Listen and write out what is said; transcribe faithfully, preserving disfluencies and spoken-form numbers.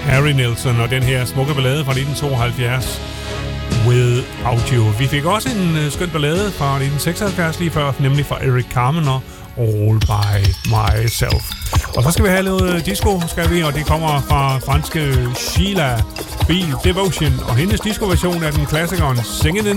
Harry Nilsson og den her smukke ballade fra nitten tooghalvfjerds, Without You. Vi fik også en uh, skøn ballade fra nitten seksoghalvfjerds lige før, nemlig fra Eric Carmen og All By Myself. Og så skal vi have noget disco, skal vi, og det kommer fra franske Sheila Beal Devotion, og hendes disco-version af den klassikeren Singin' in